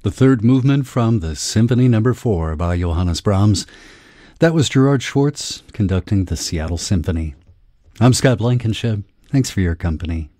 the third movement from the Symphony No. 4 by Johannes Brahms. That was Gerard Schwartz conducting the Seattle Symphony. I'm Scott Blankenship. Thanks for your company.